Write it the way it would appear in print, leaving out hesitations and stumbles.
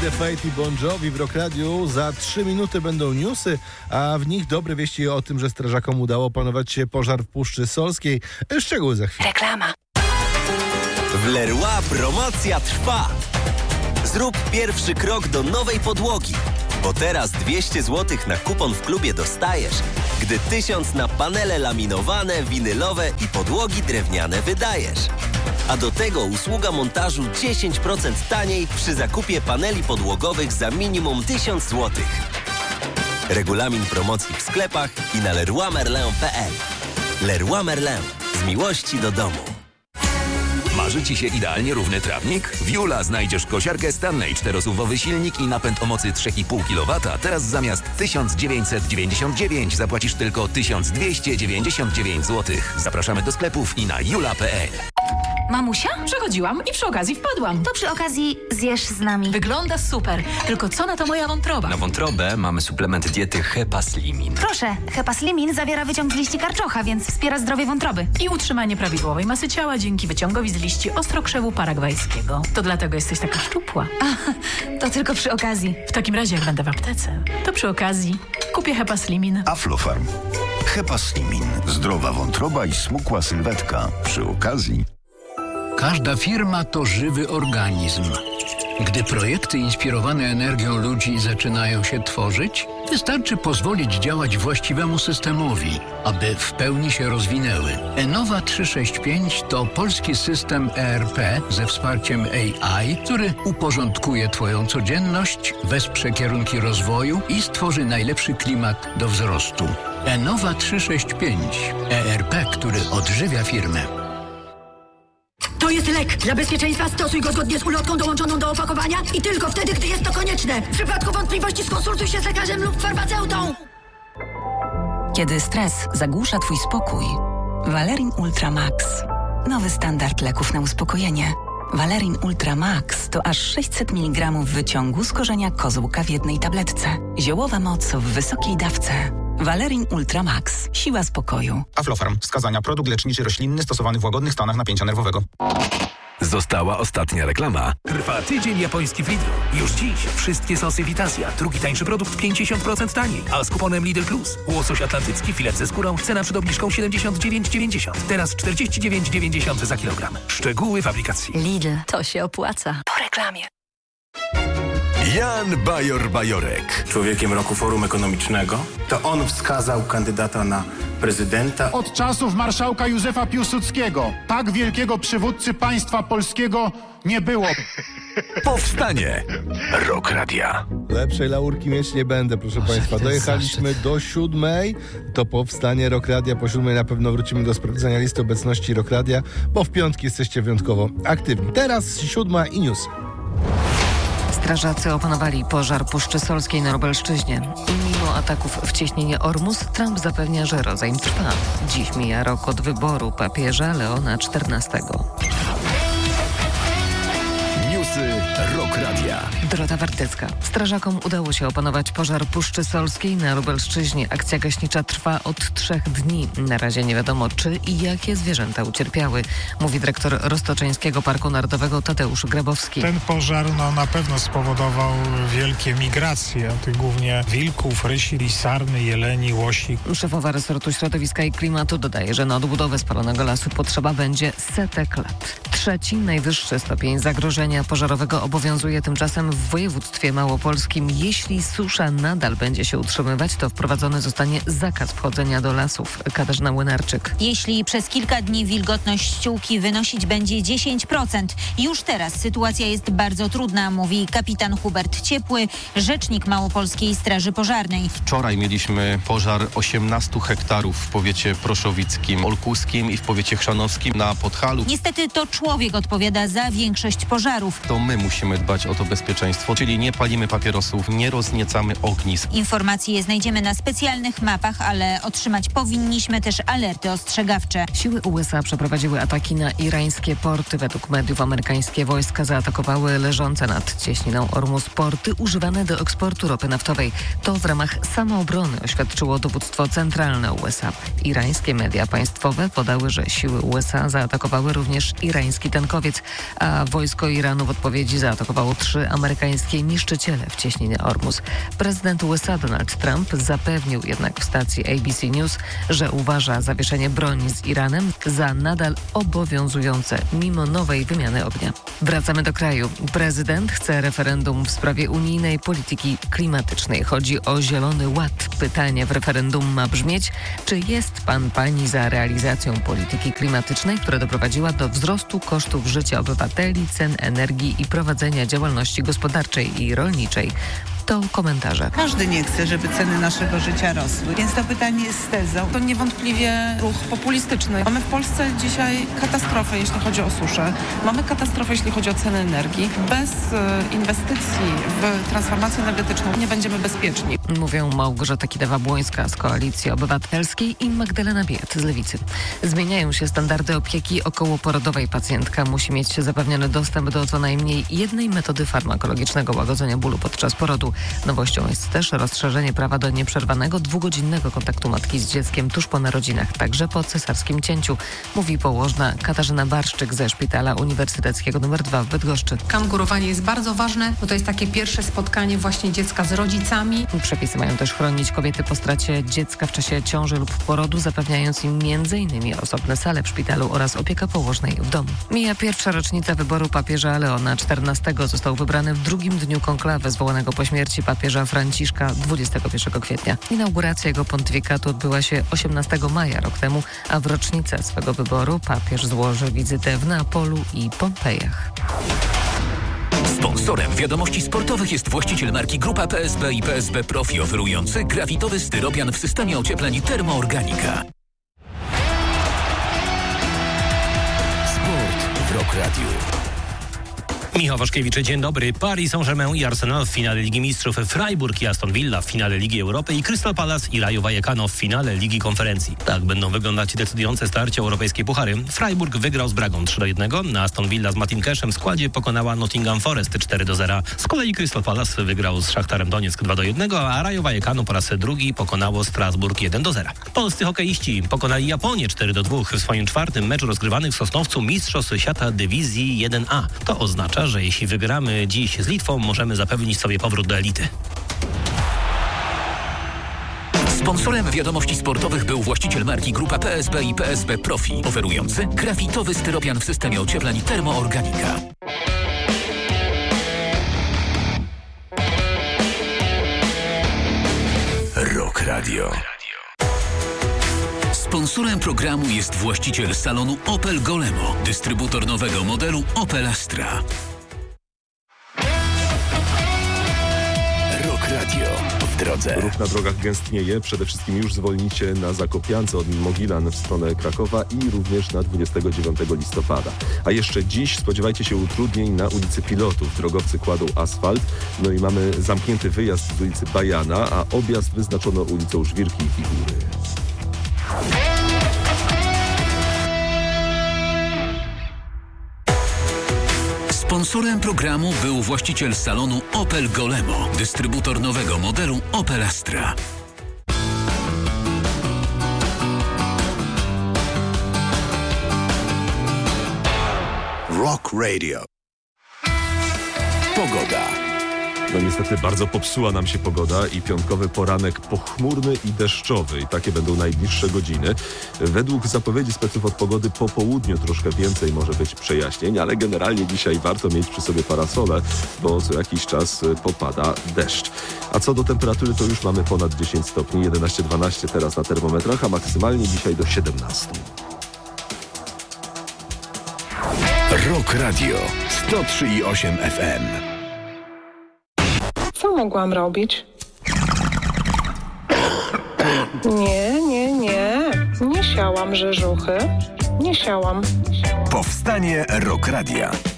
the Fate i Bon Jovi w Rock Radiu. Za 3 minuty będą newsy, a w nich dobre wieści o tym, że strażakom udało opanować pożar w Puszczy Solskiej. Szczegóły za chwilę. Reklama. W Leroy promocja trwa. Zrób pierwszy krok do nowej podłogi, bo teraz 200 zł na kupon w klubie dostajesz, gdy 1000 na panele laminowane, winylowe i podłogi drewniane wydajesz. A do tego usługa montażu 10% taniej przy zakupie paneli podłogowych za minimum 1000 zł. Regulamin promocji w sklepach i na leroymerlin.pl. Leroy Merlin. Z miłości do domu. Marzy Ci się idealnie równy trawnik? W Jula znajdziesz kosiarkę Stanley, 4-suwowy silnik i napęd o mocy 3,5 kW. Teraz zamiast 1999 zapłacisz tylko 1299 zł. Zapraszamy do sklepów i na jula.pl. Mamusia? Przechodziłam i przy okazji wpadłam. To przy okazji zjesz z nami. Wygląda super, tylko co na to moja wątroba? Na wątrobę mamy suplement diety Hepaslimin. Proszę, Hepaslimin zawiera wyciąg z liści karczocha, więc wspiera zdrowie wątroby. I utrzymanie prawidłowej masy ciała dzięki wyciągowi z liści ostrokrzewu paragwajskiego. To dlatego jesteś taka szczupła. To tylko przy okazji. W takim razie, jak będę w aptece, to przy okazji kupię Hepaslimin. Aflofarm. Hepaslimin. Zdrowa wątroba i smukła sylwetka. Przy okazji. Każda firma to żywy organizm. Gdy projekty inspirowane energią ludzi zaczynają się tworzyć, wystarczy pozwolić działać właściwemu systemowi, aby w pełni się rozwinęły. Enova 365 to polski system ERP ze wsparciem AI, który uporządkuje Twoją codzienność, wesprze kierunki rozwoju i stworzy najlepszy klimat do wzrostu. Enova 365. ERP, który odżywia firmę. To jest lek. Dla bezpieczeństwa stosuj go zgodnie z ulotką dołączoną do opakowania i tylko wtedy, gdy jest to konieczne. W przypadku wątpliwości skonsultuj się z lekarzem lub farmaceutą. Kiedy stres zagłusza Twój spokój, Valerin Ultra Max. Nowy standard leków na uspokojenie. Valerin Ultra Max to aż 600 mg wyciągu z korzenia kozłka w jednej tabletce. Ziołowa moc w wysokiej dawce. Valerin Ultra Max. Siła spokoju. Aflofarm. Wskazania: produkt leczniczy roślinny stosowany w łagodnych stanach napięcia nerwowego. Została ostatnia reklama. Trwa tydzień japoński w Lidlu. Już dziś wszystkie sosy Vitasia. Drugi tańszy produkt 50% taniej. A z kuponem Lidl Plus. Łosoś atlantycki, filet ze skórą. Cena przed obniżką 79,90. Teraz 49,90 za kilogram. Szczegóły w aplikacji. Lidl. To się opłaca. Po reklamie. Jan Bajor-Bajorek. Człowiekiem roku Forum Ekonomicznego. To on wskazał kandydata na prezydenta. Od czasów marszałka Józefa Piłsudskiego tak wielkiego przywódcy państwa polskiego nie było. Powstanie. Rock Radia. Lepszej laurki mieć nie będę, proszę Państwa. Dojechaliśmy do 7. To powstanie Rock Radia. Po 7 na pewno wrócimy do sprawdzenia listy obecności Rock Radia, bo w piątki jesteście wyjątkowo aktywni. Teraz 7 i news. Strażacy opanowali pożar Puszczy Solskiej na Lubelszczyźnie. Mimo ataków w cieśninie Ormus, Trump zapewnia, że rozejm trwa. Dziś mija rok od wyboru papieża Leona XIV. Newsy Rock Radia. Dorota Wartecka. Strażakom udało się opanować pożar Puszczy Solskiej na Lubelszczyźnie. Akcja gaśnicza trwa od 3 dni. Na razie nie wiadomo, czy i jakie zwierzęta ucierpiały, mówi dyrektor Roztoczeńskiego Parku Narodowego Tadeusz Grabowski. Ten pożar na pewno spowodował wielkie migracje, tych głównie wilków, rysi, sarny, jeleni, łosi. Szefowa resortu środowiska i klimatu dodaje, że na odbudowę spalonego lasu potrzeba będzie setek lat. 3. najwyższy stopień zagrożenia pożarowego obowiązuje tymczasem w województwie małopolskim. Jeśli susza nadal będzie się utrzymywać, to wprowadzony zostanie zakaz wchodzenia do lasów. Katarzyna Łynarczyk. Jeśli przez kilka dni wilgotność ściółki wynosić będzie 10%, już teraz sytuacja jest bardzo trudna, mówi kapitan Hubert Ciepły, rzecznik Małopolskiej Straży Pożarnej. Wczoraj mieliśmy pożar 18 hektarów w powiecie proszowickim, olkuskim i w powiecie chrzanowskim na Podhalu. Niestety to człowiek odpowiada za większość pożarów. To my musimy dbać o to bezpieczeństwo, czyli nie palimy papierosów, nie rozniecamy ognisk. Informacje znajdziemy na specjalnych mapach, ale otrzymać powinniśmy też alerty ostrzegawcze. Siły USA przeprowadziły ataki na irańskie porty. Według mediów amerykańskie wojska zaatakowały leżące nad cieśniną Ormus porty używane do eksportu ropy naftowej. To w ramach samoobrony, oświadczyło dowództwo centralne USA. Irańskie media państwowe podały, że siły USA zaatakowały również irański tankowiec, a wojsko Iranu w odpowiedzi zaatakowało 3 amerykańskie niszczyciele w cieśninie Ormus. Prezydent USA Donald Trump zapewnił jednak w stacji ABC News, że uważa zawieszenie broni z Iranem za nadal obowiązujące mimo nowej wymiany ognia. Wracamy do kraju. Prezydent chce referendum w sprawie unijnej polityki klimatycznej. Chodzi o Zielony Ład. Pytanie w referendum ma brzmieć, czy jest pani za realizacją polityki klimatycznej, która doprowadziła do wzrostu kosztów życia obywateli, cen energii i prowadzenia działalności gospodarczej i rolniczej. To komentarze. Każdy nie chce, żeby ceny naszego życia rosły, więc to pytanie jest z tezą. To niewątpliwie ruch populistyczny. Mamy w Polsce dzisiaj katastrofę, jeśli chodzi o suszę. Mamy katastrofę, jeśli chodzi o ceny energii. Bez inwestycji w transformację energetyczną nie będziemy bezpieczni. Mówią Małgorzata Kidawa-Błońska z Koalicji Obywatelskiej i Magdalena Biejat z Lewicy. Zmieniają się standardy opieki okołoporodowej. Pacjentka musi mieć zapewniony dostęp do co najmniej jednej metody farmakologicznego łagodzenia bólu podczas porodu. Nowością jest też rozszerzenie prawa do nieprzerwanego 2-godzinnego kontaktu matki z dzieckiem tuż po narodzinach, także po cesarskim cięciu, mówi położna Katarzyna Barszczyk ze Szpitala Uniwersyteckiego nr 2 w Bydgoszczy. Kangurowanie jest bardzo ważne, bo to jest takie pierwsze spotkanie właśnie dziecka z rodzicami. Przepisy mają też chronić kobiety po stracie dziecka w czasie ciąży lub porodu, zapewniając im m.in. osobne sale w szpitalu oraz opieka położnej w domu. Mija pierwsza rocznica wyboru papieża Leona XIV. Został wybrany w drugim dniu konklawy zwołanego po śmierci papieża Franciszka 21 kwietnia. Inauguracja jego pontyfikatu odbyła się 18 maja rok temu, a w rocznicę swego wyboru papież złoży wizytę w Neapolu i Pompejach. Sponsorem wiadomości sportowych jest właściciel marki Grupa PSB i PSB Profi, oferujący grafitowy styropian w systemie ociepleń Termoorganika. Sport w Rock Radio. Michał Waszkiewicz, dzień dobry. Paris Saint-Germain i Arsenal w finale Ligi Mistrzów, Freiburg i Aston Villa w finale Ligi Europy i Crystal Palace i Rayo Vallecano w finale Ligi Konferencji. Tak będą wyglądać decydujące starcie europejskie puchary. Freiburg wygrał z Bragą 3-1, Aston Villa z Martin Cashem w składzie pokonała Nottingham Forest 4-0. Z kolei Crystal Palace wygrał z Szachtarem Donieck 2-1, a Rayo Vallecano po raz drugi pokonało Strasburg 1-0. Polscy hokeiści pokonali Japonię 4-2 w swoim czwartym meczu rozgrywanym w Sosnowcu Mistrzostw Świata Dywizji 1A. To oznacza, że jeśli wygramy dziś z Litwą, możemy zapewnić sobie powrót do elity. Sponsorem wiadomości sportowych był właściciel marki Grupa PSB i PSB Profi, oferujący grafitowy styropian w systemie ociepleń Termoorganika. Rock Radio. Sponsorem programu jest właściciel salonu Opel Golemo, dystrybutor nowego modelu Opel Astra. Rock Radio w drodze. Ruch na drogach gęstnieje. Przede wszystkim już zwolnicie na Zakopiance od Mogilan w stronę Krakowa i również na 29 listopada. A jeszcze dziś spodziewajcie się utrudnień na ulicy Pilotów. Drogowcy kładą asfalt. No i mamy zamknięty wyjazd z ulicy Bajana, a objazd wyznaczono ulicą Żwirki i Figury. Sponsorem programu był właściciel salonu Opel Golemo, dystrybutor nowego modelu Opel Astra. Rock Radio. Pogoda. No niestety bardzo popsuła nam się pogoda i piątkowy poranek pochmurny i deszczowy. I takie będą najbliższe godziny. Według zapowiedzi speców od pogody po południu troszkę więcej może być przejaśnień, ale generalnie dzisiaj warto mieć przy sobie parasole, bo co jakiś czas popada deszcz. A co do temperatury, to już mamy ponad 10 stopni, 11-12 teraz na termometrach, a maksymalnie dzisiaj do 17. Rock Radio 103,8 FM. Co mogłam robić? Nie siałam rzeżuchy. Nie siałam. Powstanie Rock Radia.